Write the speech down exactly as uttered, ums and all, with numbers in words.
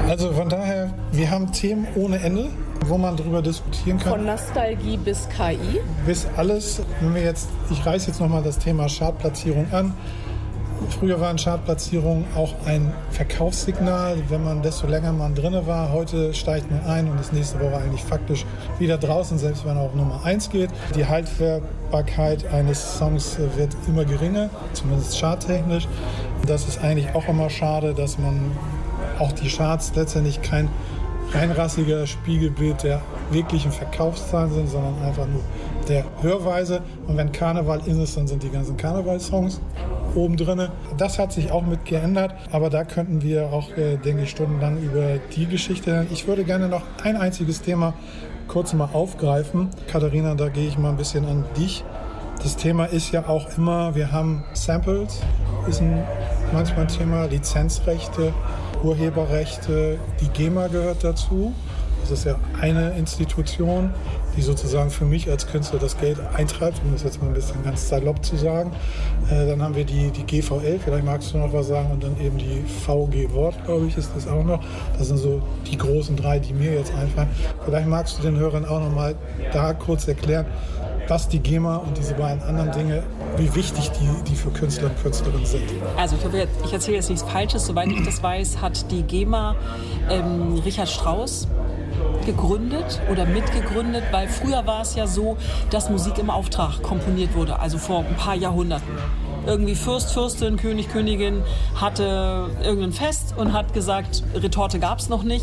Also von daher, wir haben Themen ohne Ende, wo man drüber diskutieren kann. Von Nostalgie bis K I. Bis alles, wenn wir jetzt, ich reiße jetzt nochmal das Thema Chartplatzierung an. Früher waren Chartplatzierungen auch ein Verkaufssignal, wenn man desto länger man drin war. Heute steigt man ein und ist nächste Woche eigentlich faktisch wieder draußen, selbst wenn er auf Nummer eins geht. Die Haltbarkeit eines Songs wird immer geringer, zumindest charttechnisch. Das ist eigentlich auch immer schade, dass man auch die Charts letztendlich kein reinrassiger Spiegelbild der wirklichen Verkaufszahlen sind, sondern einfach nur der Hörweise. Und wenn Karneval in ist, dann sind die ganzen Karnevalssongs oben drin. Das hat sich auch mit geändert, aber da könnten wir auch, äh, denke ich, stundenlang über die Geschichte hören. Ich würde gerne noch ein einziges Thema kurz mal aufgreifen. Katharina, da gehe ich mal ein bisschen an dich. Das Thema ist ja auch immer, wir haben Samples, ist ein, manchmal ein Thema, Lizenzrechte, Urheberrechte, die GEMA gehört dazu. Das ist ja eine Institution, die sozusagen für mich als Künstler das Geld eintreibt, um das jetzt mal ein bisschen ganz salopp zu sagen. Äh, dann haben wir die, die G V L, vielleicht magst du noch was sagen, und dann eben die V G Wort, glaube ich, ist das auch noch. Das sind so die großen drei, die mir jetzt einfallen. Vielleicht magst du den Hörern auch noch mal da kurz erklären, was die GEMA und diese beiden anderen Dinge, wie wichtig die, die für Künstler und Künstlerinnen sind. Also ich, hoffe, ich erzähle jetzt nichts Falsches. Soweit ich das weiß, hat die GEMA ähm, Richard Strauss gegründet oder mitgegründet, weil früher war es ja so, dass Musik im Auftrag komponiert wurde, also vor ein paar Jahrhunderten. Irgendwie Fürst, Fürstin, König, Königin hatte irgendein Fest und hat gesagt, Retorte gab es noch nicht.